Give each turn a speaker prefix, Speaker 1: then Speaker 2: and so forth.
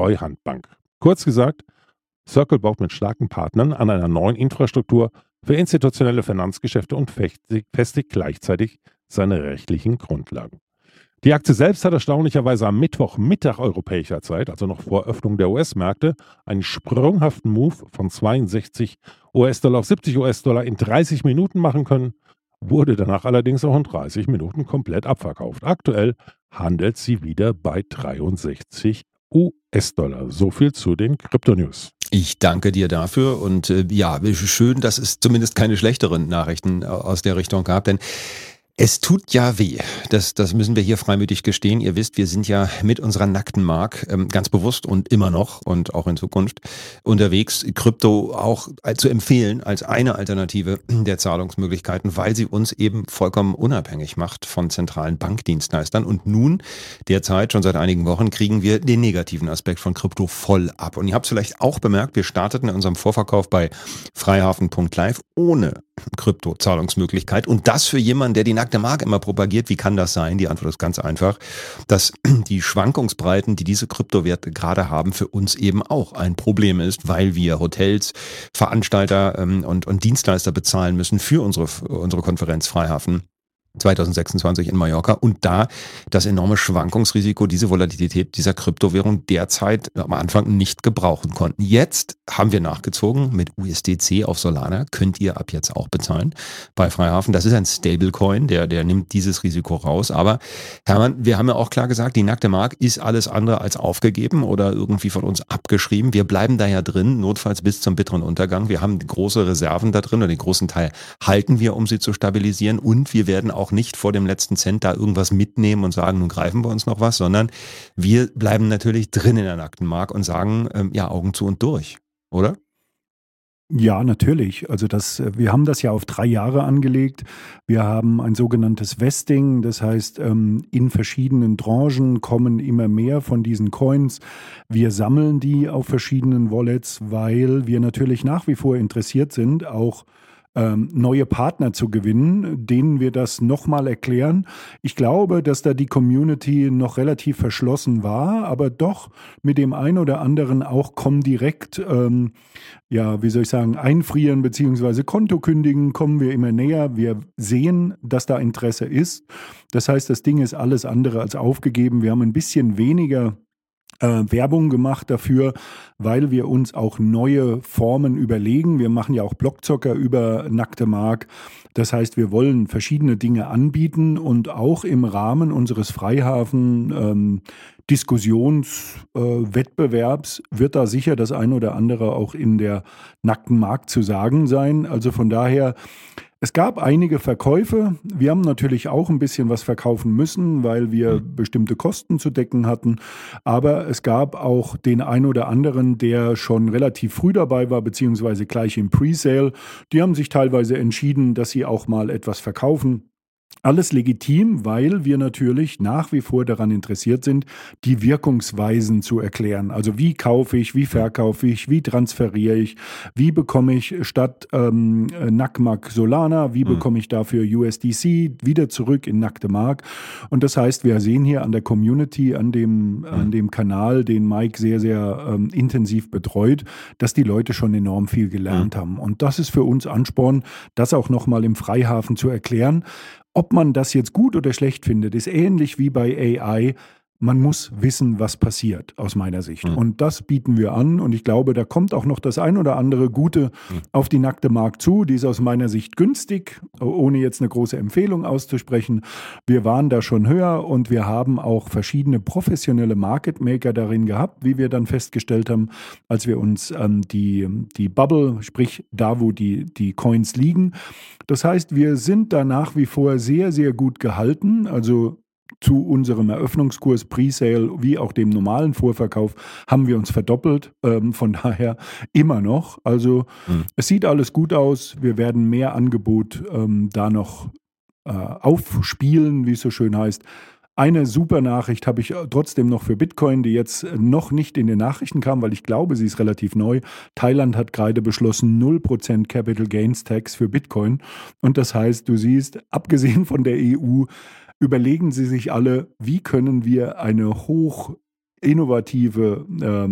Speaker 1: Treuhandbank. Kurz gesagt, Circle baut mit starken Partnern an einer neuen Infrastruktur für institutionelle Finanzgeschäfte und festigt gleichzeitig seine rechtlichen Grundlagen. Die Aktie selbst hat erstaunlicherweise am Mittwochmittag europäischer Zeit, also noch vor Öffnung der US-Märkte, einen sprunghaften Move von 62 US-Dollar auf 70 US-Dollar in 30 Minuten machen können, wurde danach allerdings auch in 30 Minuten komplett abverkauft. Aktuell handelt sie wieder bei 63 US-Dollar. So viel zu den Krypto-News.
Speaker 2: Ich danke dir dafür und ja, schön, dass es zumindest keine schlechteren Nachrichten aus der Richtung gab, denn es tut ja weh. Das müssen wir hier freimütig gestehen. Ihr wisst, wir sind ja mit unserer nackten Mark ganz bewusst und immer noch und auch in Zukunft unterwegs, Krypto auch zu empfehlen als eine Alternative der Zahlungsmöglichkeiten, weil sie uns eben vollkommen unabhängig macht von zentralen Bankdienstleistern. Und nun, derzeit, schon seit einigen Wochen, kriegen wir den negativen Aspekt von Krypto voll ab. Und ihr habt es vielleicht auch bemerkt, wir starteten in unserem Vorverkauf bei freihafen.live ohne Krypto-Zahlungsmöglichkeit. Und das für jemanden, der die nackte Mark immer propagiert. Wie kann das sein? Die Antwort ist ganz einfach, dass die Schwankungsbreiten, die diese Kryptowerte gerade haben, für uns eben auch ein Problem ist, weil wir Hotels, Veranstalter und Dienstleister bezahlen müssen für unsere Konferenz Freihafen 2026 in Mallorca und da das enorme Schwankungsrisiko, diese Volatilität dieser Kryptowährung derzeit am Anfang nicht gebrauchen konnten. Jetzt haben wir nachgezogen mit USDC auf Solana, könnt ihr ab jetzt auch bezahlen bei Freihafen. Das ist ein Stablecoin, der nimmt dieses Risiko raus. Aber Hermann, wir haben ja auch klar gesagt, die nackte Mark ist alles andere als aufgegeben oder irgendwie von uns abgeschrieben. Wir bleiben da ja drin, notfalls bis zum bitteren Untergang. Wir haben große Reserven da drin und den großen Teil halten wir, um sie zu stabilisieren und wir werden auch nicht vor dem letzten Cent da irgendwas mitnehmen und sagen, nun greifen wir uns noch was, sondern wir bleiben natürlich drin in der nackten Mark und sagen, ja, Augen zu und durch, oder?
Speaker 3: Ja, natürlich. Also wir haben das ja auf 3 Jahre angelegt. Wir haben ein sogenanntes Vesting, das heißt, in verschiedenen Tranchen kommen immer mehr von diesen Coins. Wir sammeln die auf verschiedenen Wallets, weil wir natürlich nach wie vor interessiert sind, auch neue Partner zu gewinnen, denen wir das nochmal erklären. Ich glaube, dass da die Community noch relativ verschlossen war, aber doch mit dem einen oder anderen auch Comdirect, ja, wie soll ich sagen, einfrieren bzw. Konto kündigen, kommen wir immer näher. Wir sehen, dass da Interesse ist. Das heißt, das Ding ist alles andere als aufgegeben. Wir haben ein bisschen weniger Werbung gemacht dafür, weil wir uns auch neue Formen überlegen. Wir machen ja auch Blockzocker über nackte Mark. Das heißt, wir wollen verschiedene Dinge anbieten und auch im Rahmen unseres Freihafen Diskussionswettbewerbs wird da sicher das ein oder andere auch in der nackten Mark zu sagen sein. Also von daher, es gab einige Verkäufe. Wir haben natürlich auch ein bisschen was verkaufen müssen, weil wir bestimmte Kosten zu decken hatten. Aber es gab auch den ein oder anderen, der schon relativ früh dabei war, beziehungsweise gleich im Presale. Die haben sich teilweise entschieden, dass sie auch mal etwas verkaufen. Alles legitim, weil wir natürlich nach wie vor daran interessiert sind, die Wirkungsweisen zu erklären. Also wie kaufe ich, wie verkaufe ich, wie transferiere ich, wie bekomme ich statt NACMAC Solana, wie bekomme ich dafür USDC wieder zurück in nackte Mark. Und das heißt, wir sehen hier an der Community, an dem Kanal, den Mike sehr, sehr intensiv betreut, dass die Leute schon enorm viel gelernt haben. Und das ist für uns Ansporn, das auch nochmal im Freihafen zu erklären. Ob man das jetzt gut oder schlecht findet, ist ähnlich wie bei AI. Man muss wissen, was passiert, aus meiner Sicht. Und das bieten wir an. Und ich glaube, da kommt auch noch das ein oder andere Gute auf die nackte Mark zu. Die ist aus meiner Sicht günstig, ohne jetzt eine große Empfehlung auszusprechen. Wir waren da schon höher und wir haben auch verschiedene professionelle Market Maker darin gehabt, wie wir dann festgestellt haben, als wir uns die Bubble, sprich da, wo die Coins liegen. Das heißt, wir sind da nach wie vor sehr, sehr gut gehalten. Also zu unserem Eröffnungskurs Presale wie auch dem normalen Vorverkauf haben wir uns verdoppelt. Von daher immer noch. Also es sieht alles gut aus. Wir werden mehr Angebot da noch aufspielen, wie es so schön heißt. Eine super Nachricht habe ich trotzdem noch für Bitcoin, die jetzt noch nicht in den Nachrichten kam, weil ich glaube, sie ist relativ neu. Thailand hat gerade beschlossen 0% Capital Gains Tax für Bitcoin. Und das heißt, du siehst, abgesehen von der EU, überlegen sie sich alle, wie können wir eine hoch innovative